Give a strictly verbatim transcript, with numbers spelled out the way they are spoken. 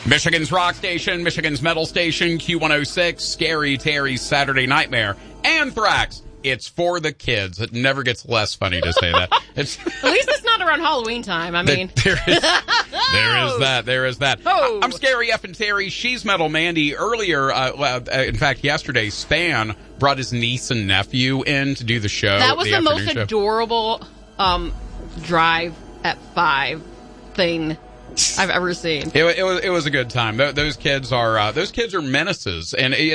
Michigan's rock station, Michigan's metal station, Q one oh six, Scary Terry's Saturday Nightmare, Anthrax. It's for the kids. It never gets less funny to say that. It's At least it's not around Halloween time. I mean, there is, there is that. There is that. Oh. I'm Scary F and Terry. She's Metal Mandy. Earlier, uh, uh, in fact, yesterday, Span brought his niece and nephew in to do the show. that was the, the most show. adorable um, drive at five thing I've ever seen. It, it was it was a good time. Th- Those kids are uh, those kids are menaces, and it,